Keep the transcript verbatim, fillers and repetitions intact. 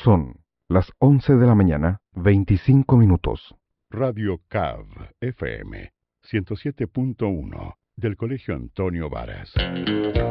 Son las once de la mañana, veinticinco minutos. Radio C A V F M ciento siete punto uno del Colegio Antonio Varas.